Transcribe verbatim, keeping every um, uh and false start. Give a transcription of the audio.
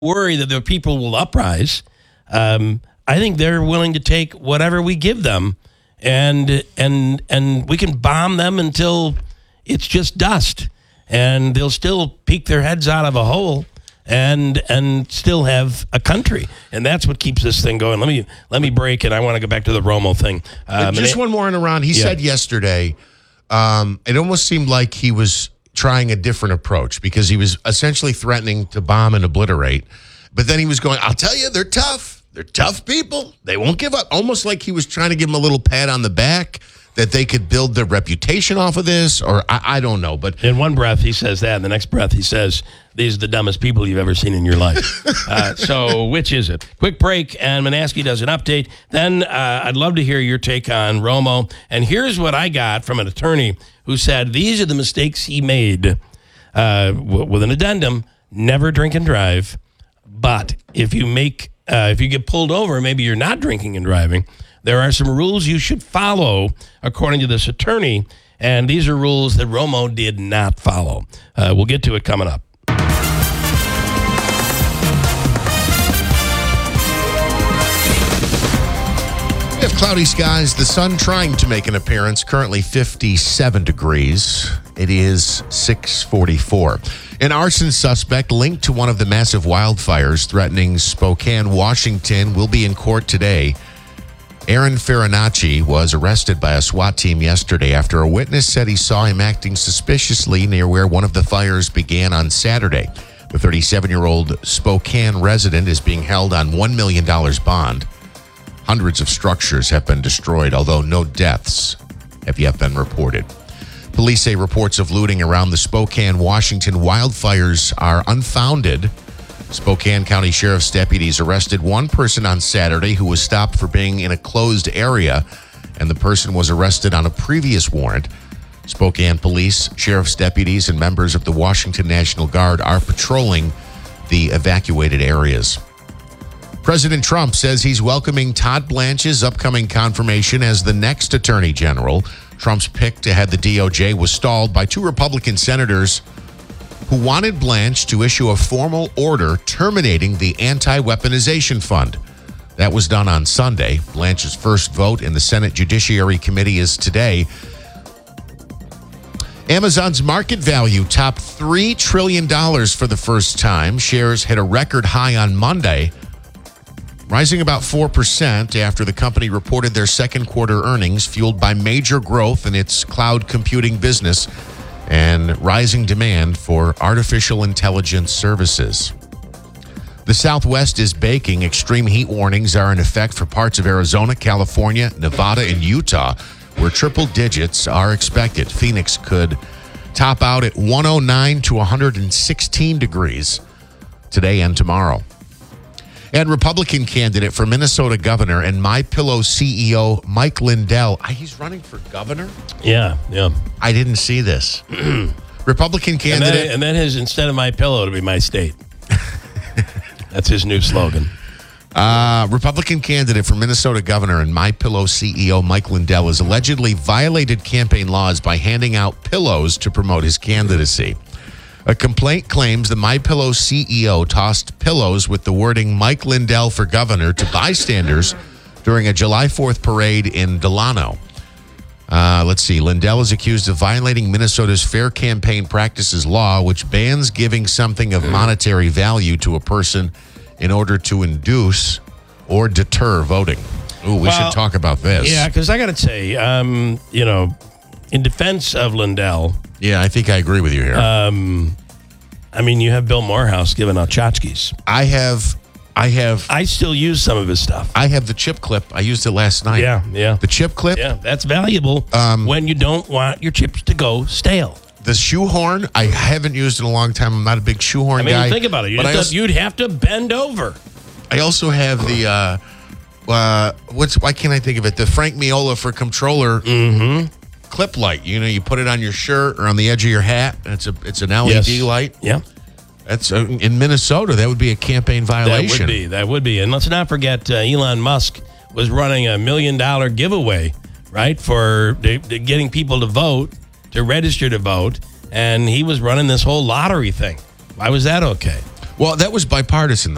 worry that the people will uprise. Um, I think they're willing to take whatever we give them, and and and we can bomb them until it's just dust, and they'll still peek their heads out of a hole and and still have a country, and that's what keeps this thing going. Let me let me break it. I want to go back to the Romo thing. Um, just one more in Iran. He yeah. said yesterday, um, it almost seemed like he was trying a different approach because he was essentially threatening to bomb and obliterate, but then he was going, I'll tell you, they're tough. They're tough people. They won't give up. Almost like he was trying to give them a little pat on the back that they could build their reputation off of this, or I, I don't know. But in one breath, he says that. In the next breath, he says, these are the dumbest people you've ever seen in your life. uh, so which is it? Quick break, and Manaske does an update. Then uh, I'd love to hear your take on Romo. And here's what I got from an attorney who said these are the mistakes he made uh, w- with an addendum, never drink and drive. But if you make Uh, if you get pulled over, maybe you're not drinking and driving, there are some rules you should follow, according to this attorney, and these are rules that Romo did not follow. Uh, we'll get to it coming up. We have cloudy skies, the sun trying to make an appearance, currently fifty-seven degrees. It is six forty-four. An arson suspect linked to one of the massive wildfires threatening Spokane, Washington, will be in court today. Aaron Farinacci was arrested by a SWAT team yesterday after a witness said he saw him acting suspiciously near where one of the fires began on Saturday. The thirty-seven-year-old Spokane resident is being held on one million dollars bond. Hundreds of structures have been destroyed, although no deaths have yet been reported. Police say reports of looting around the Spokane, Washington wildfires are unfounded. Spokane County Sheriff's deputies arrested one person on Saturday who was stopped for being in a closed area, and the person was arrested on a previous warrant. Spokane police, sheriff's deputies, and members of the Washington National Guard are patrolling the evacuated areas. President Trump says he's welcoming Todd Blanche's upcoming confirmation as the next Attorney General. Trump's pick to head the D O J was stalled by two Republican senators who wanted Blanche to issue a formal order terminating the anti-weaponization fund. That was done on Sunday. Blanche's first vote in the Senate Judiciary Committee is today. Amazon's market value topped three trillion dollars for the first time. Shares hit a record high on Monday, rising about four percent after the company reported their second quarter earnings, fueled by major growth in its cloud computing business and rising demand for artificial intelligence services. The Southwest is baking. Extreme heat warnings are in effect for parts of Arizona, California, Nevada, and Utah, where triple digits are expected. Phoenix could top out at one oh nine to one hundred sixteen degrees today and tomorrow. And Republican candidate for Minnesota governor and MyPillow C E O Mike Lindell. He's running for governor? Yeah, yeah. I didn't see this. Republican candidate. And that, and that is, instead of MyPillow, to be My State. That's his new slogan. Uh, Republican candidate for Minnesota governor and MyPillow C E O Mike Lindell has allegedly violated campaign laws by handing out pillows to promote his candidacy. A complaint claims the MyPillow C E O tossed pillows with the wording Mike Lindell for governor to bystanders during a July fourth parade in Delano. Uh, let's see. Lindell is accused of violating Minnesota's Fair Campaign Practices law, which bans giving something of monetary value to a person in order to induce or deter voting. Ooh, we well, should talk about this. Yeah, because I got to say, um, you know, in defense of Lindell. Yeah, I think I agree with you here. Um, I mean, you have Bill Morehouse giving out tchotchkes. I have, I have. I still use some of his stuff. I have the chip clip. I used it last night. Yeah, yeah. The chip clip. Yeah, that's valuable um, when you don't want your chips to go stale. The shoehorn, I haven't used in a long time. I'm not a big shoehorn I mean, guy. think about it. You'd, have, also, you'd have to bend over. I also have the, uh, uh, what's, why can't I think of it? The Frank Miola for comptroller. Mm-hmm. Clip light. You know, you put it on your shirt or on the edge of your hat. And it's a it's an L E D yes. light. Yeah. That's uh, in Minnesota. That would be a campaign violation. That would be. That would be. And let's not forget, uh, Elon Musk was running a million dollar giveaway, right, for de- de- getting people to vote, to register to vote, and he was running this whole lottery thing. Why was that okay? Well, that was bipartisan, though.